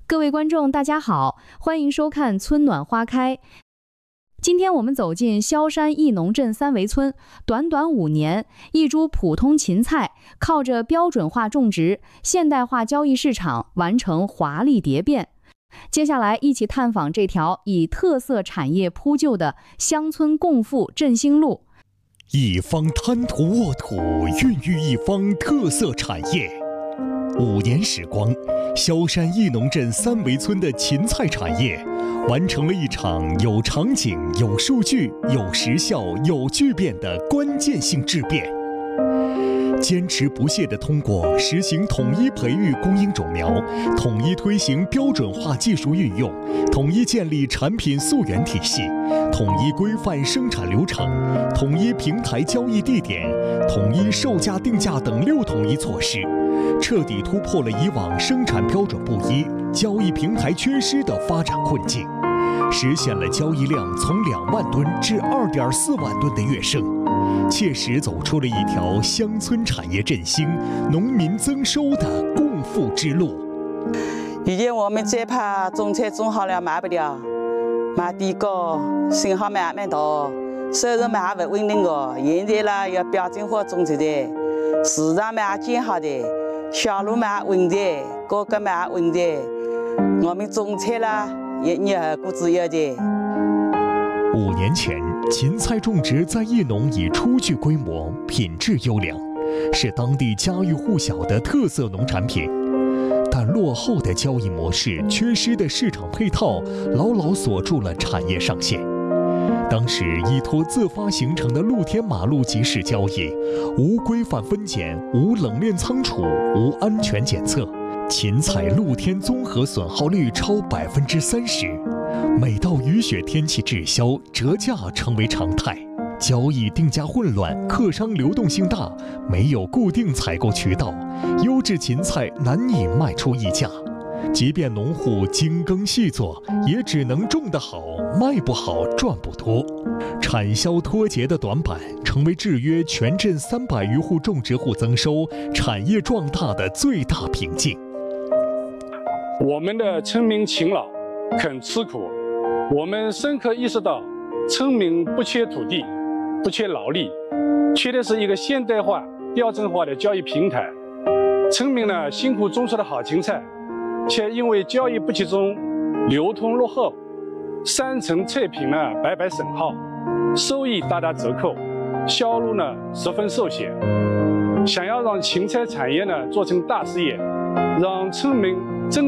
各位观众，大家好，欢迎收看《春暖花开》。今天我们走进萧山义农镇三围村，短短5年，一株普通芹菜靠着标准化种植、现代化交易市场，完成华丽蝶变。接下来，一起探访这条以特色产业铺就的乡村共富振兴路。 一方滩涂沃土，孕育一方特色产业。5年时光，萧山义农镇三围村的芹菜产业完成了一场有场景、有数据、有时效、有巨变的关键性质变。坚持不懈地通过实行统一培育供应种苗，统一推行标准化技术运用，统一建立产品溯源体系，统一规范生产流程，统一平台交易地点，统一售价定价等6统一措施，彻底突破了以往生产标准不一、交易平台缺失的发展困境，实现了交易量从2万吨至2.4万吨的跃升，切实走出了一条乡村产业振兴、农民增收的共富之路。 以前我们最怕种菜种好了卖不了，卖地高，损耗蛮大，收入蛮不稳定的。现在呢要标准化种植的，市场蛮健好的，销路蛮稳的，价格蛮稳的。我们种菜啦也顾自由的。 5年前，芹菜种植在义农已初具规模，品质优良，是当地家喻户晓的特色农产品。但落后的交易模式、缺失的市场配套，牢牢锁住了产业上限。当时依托自发形成的露天马路集市交易，无规范分拣，无冷链仓储，无安全检测，芹菜露天综合损耗率超30%。每到雨雪天气滞销，折价成为常态。交易定价混乱，客商流动性大，没有固定采购渠道，优质芹菜难以卖出溢价。即便农户精耕细作，也只能种得好，卖不好，赚不多。产销脱节的短板，成为制约全镇300余户种植户增收、产业壮大的最大瓶颈。 我们的村民勤劳，肯吃苦，我们深刻意识到，村民不缺土地，不缺劳力，缺的是一个现代化、标准化的交易平台。村民呢辛苦种出的好芹菜，却因为交易不集中、流通落后，3成菜品呢白白损耗，收益大打折扣，销路呢十分受限。想要让芹菜产业呢做成大事业，让村民